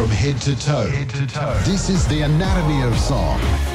from head to toe. This is the Anatomy of Song